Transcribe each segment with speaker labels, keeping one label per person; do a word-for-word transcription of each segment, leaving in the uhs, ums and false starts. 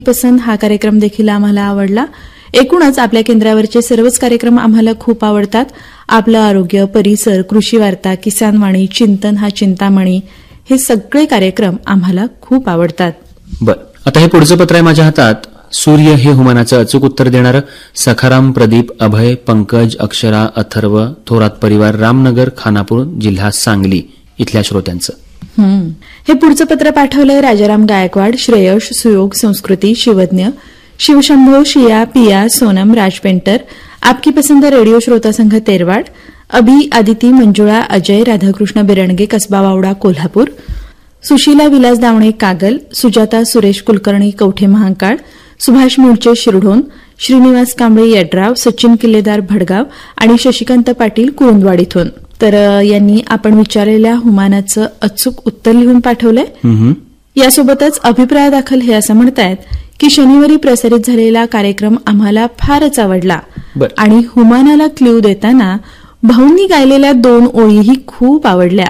Speaker 1: पसंत हा कार्यक्रम देखील आम्हाला आवडला. एकूणच आपल्या केंद्रावरचे सर्वच कार्यक्रम आम्हाला खूप आवडतात. आपलं आरोग्य, परिसर, कृषी वार्ता, किसानवाणी, चिंतन हा चिंतामणी, हे सगळे कार्यक्रम आम्हाला खूप आवडतात.
Speaker 2: बर, आता हे पुढचं पत्र आहे माझ्या हातात. सूर्य हे हुमानाचं अचूक उत्तर देणारं सखाराम, प्रदीप, अभय, पंकज, अक्षरा, अथर्व, थोरात परिवार, रामनगर, खानापूर, जिल्हा सांगली इथल्या श्रोत्यांचं.
Speaker 1: हे पुढचं पत्र पाठवलंय राजाराम गायकवाड, श्रेयश, सुयोग, संस्कृती, शिवज्ञ, शिवशंभो, शिया, पिया, सोनम, राज पेंटर, आपकी पसंद रेडिओ श्रोता संघ तेरवाड, अभि, आदिती, मंजुळा, अजय, राधाकृष्ण बिरणगे, कसबा वावडा, कोल्हापूर, सुशीला विलास दावणे, कागल, सुजाता सुरेश कुलकर्णी, कवठे महांकाळ, सुभाष मुळचे, शिरढोण, श्रीनिवास कांबळे, यड्राव, सचिन किल्लेदार, भडगाव आणि शशिकांत पाटील, कुरुंदवाड इथून. तर यांनी आपण विचारलेल्या हुमानाचं अचूक उत्तर लिहून पाठवलंय. यासोबतच अभिप्राय दाखल हे असं म्हणतायत की शनिवारी प्रसारित झालेला कार्यक्रम आम्हाला फारच आवडला आणि हुमानाला क्ल्यू देताना भाऊंनी गायलेल्या दोन ओळीही खूप आवडल्या.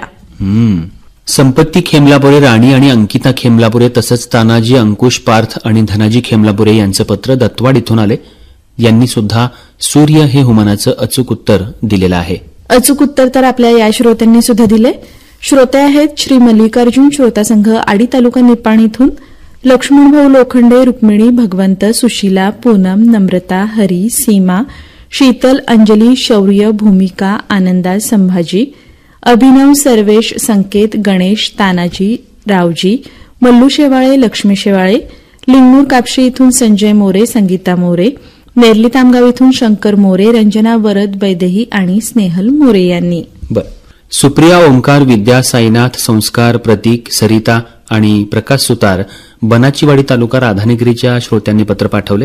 Speaker 2: संपत्ती खेमलापुरे, राणी आणि अंकिता खेमलापुरे, तसंच तानाजी, अंकुश, पार्थ आणि धनाजी खेमलापुरे यांचं पत्र दत्तवाड इथून आले. यांनी सुद्धा सूर्य हे हुमानाचं अचूक उत्तर दिलेलं आहे.
Speaker 1: अचूक उत्तर तर आपल्या या श्रोत्यांनी सुद्धा दिले. श्रोते आहेत श्री मल्लिकार्जुन, श्रोता संघ आडी, तालुका निपाणी इथून लक्ष्मणभाऊ लोखंडे, रुक्मिणी, भगवंत, सुशीला, पूनम, नम्रता, हरी, सीमा, शीतल, अंजली, शौर्य, भूमिका, आनंदा, संभाजी, अभिनव, सर्वेश, संकेत, गणेश, तानाजी, रावजी, मल्लू शेवाळे, लक्ष्मी शेवाळे, लिंगणूर कापशी इथून संजय मोरे, संगीता मोरे, नेरली तामगाव इथून शंकर मोरे, रंजना वरद बैदेही आणि स्नेहल मोरे यांनी.
Speaker 2: बर, सुप्रिया, ओंकार, विद्या, साईनाथ, संस्कार, प्रतीक, सरिता आणि प्रकाश सुतार, बनाचीवाडी तालुका राधानगरीच्या श्रोत्यांनी पत्र पाठवले.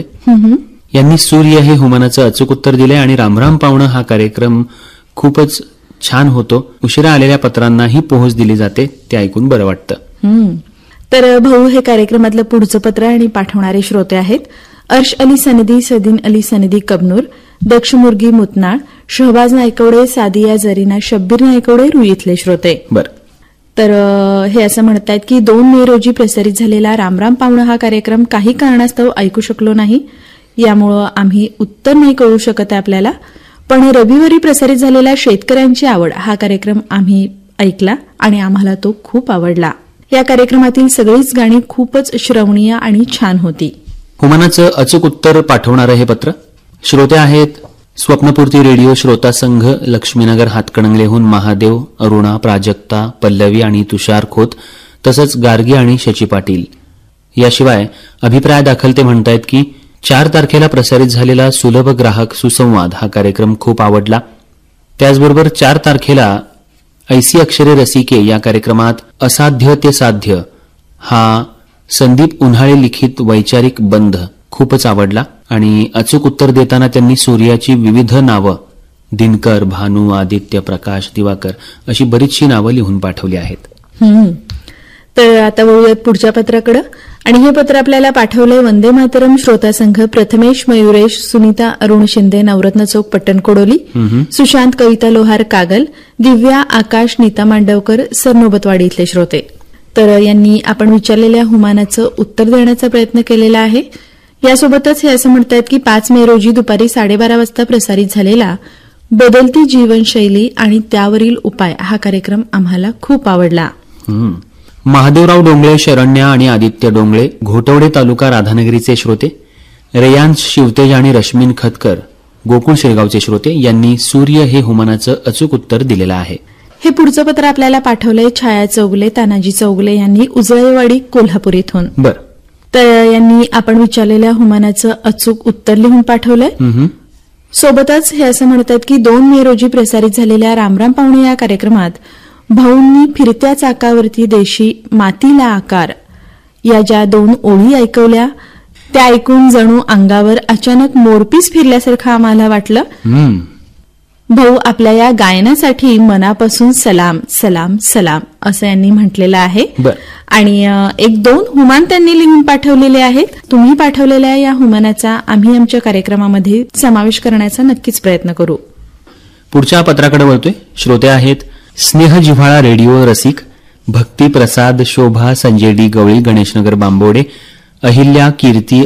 Speaker 2: यांनी सूर्य हे हुमानाचं अचूक उत्तर दिले आणि रामराम पावणं हा कार्यक्रम खूपच छान होतो. उशिरा आलेल्या पत्रांनाही पोहोच दिली जाते, ते ऐकून बरं वाटतं.
Speaker 1: तर भाऊ, हे कार्यक्रमातलं पुढचं पत्र आणि पाठवणारे श्रोते आहेत अर्श अली सनदी, सदीन अली सनदी, कबनूर, दक्ष मुर्गी, मुतनाळ, शहबाज नायकवडे, सादिया जरीना, शब्बीर नायकवडे, रुई इथले श्रोते.
Speaker 2: बर,
Speaker 1: तर हे असं म्हणतात की दोन मे रोजी प्रसारित झालेला रामराम पावणं हा कार्यक्रम काही कारणास्तव ऐकू शकलो नाही. यामुळं आम्ही उत्तर नाही कळू शकत आहे आपल्याला. पण रविवारी प्रसारित झालेला शेतकऱ्यांची आवड हा कार्यक्रम आम्ही ऐकला आणि आम्हाला तो खूप आवडला. या कार्यक्रमातील सगळीच गाणी खूपच श्रवणीय आणि छान होती.
Speaker 2: हुमानाचं अचूक उत्तर पाठवणारं हे पत्र श्रोते आहेत स्वप्नपूर्ती रेडिओ श्रोता संघ, लक्ष्मीनगर हातकणंगलेहून महादेव, अरुणा, प्राजक्ता, पल्लवी आणि तुषार खोत, तसंच गार्गी आणि शची पाटील. याशिवाय अभिप्राय दाखल ते म्हणतायत की चार तारखेला प्रसारित झालेला सुलभ ग्राहक सुसंवाद हा कार्यक्रम खूप आवडला. त्याचबरोबर चार तारखेला ऐसी अक्षरे रसिके या कार्यक्रमात असाध्य ते साध्य हा संदीप उन्हाळे लिखित वैचारिक बंध खूपच आवडला आणि अचूक उत्तर देताना त्यांनी सूर्याची विविध नावं दिनकर, भानू, आदित्य, प्रकाश, दिवाकर अशी बरीचशी नावं लिहून पाठवली आहेत.
Speaker 1: तर आता वळूयात पुढच्या पत्राकडे. आणि हे पत्र आपल्याला पाठवलंय वंदे मातरम श्रोता संघ प्रथमेश, मयुरेश, सुनीता अरुण शिंदे, नवरत्न चौक, पट्टण कोडोली, सुशांत, कविता लोहार, कागल, दिव्या, आकाश, नीता मांडवकर, सरनोबतवाडी इथले श्रोते. तर यांनी आपण विचारलेल्या हुमानाचं उत्तर देण्याचा प्रयत्न केलेला आहे. यासोबतच हे असं म्हणतात की पाच मे रोजी दुपारी साडेबारा वाजता प्रसारित झालेला बदलती जीवनशैली आणि त्यावरील उपाय हा कार्यक्रम आम्हाला खूप आवडला.
Speaker 2: महादेवराव डोंगळे, शरण्या आणि आदित्य डोंगळे, घोटवडे तालुका राधानगरीचे श्रोते, रेयांश शिवतेज आणि रश्मीन खतकर, गोकुळ शिरगावचे श्रोते यांनी सूर्य हे हुमानाचं अचूक उत्तर दिलेलं आहे.
Speaker 1: हे पुढचं पत्र आपल्याला पाठवलंय छाया चौगले, तानाजी चौगले यांनी उजळेवाडी, कोल्हापूर इथून.
Speaker 2: बर,
Speaker 1: तर यांनी आपण विचारलेल्या हुमानाचं अचूक उत्तर लिहून पाठवलंय. सोबतच हे असं म्हणतात की दोन मे रोजी प्रसारित झालेल्या रामराम पावणे या कार्यक्रमात भाऊंनी फिरत्या चाकावरती देशी मातीला आकार या ज्या दोन ओळी ऐकवल्या त्या ऐकून जणू अंगावर अचानक मोरपीस फिरल्यासारखं आम्हाला वाटलं. भाऊ, आपल्या या गायनासाठी मनापासून सलाम सलाम सलाम असं यांनी म्हटलेलं आहे. आणि एक दोन हुमान त्यांनी लिहून पाठवलेले आहेत. तुम्ही पाठवलेल्या या हुमानाचा आम्ही आमच्या कार्यक्रमामध्ये समावेश करण्याचा नक्कीच प्रयत्न करू.
Speaker 2: पुढच्या पत्राकडे वळतोय. श्रोते आहेत स्नेह जिव्हाळा रेडिओ रसिक, भक्ती प्रसाद, शोभा, संजय डी गवळी, गणेशनगर बांबोडे, अहिल्या कीर्ती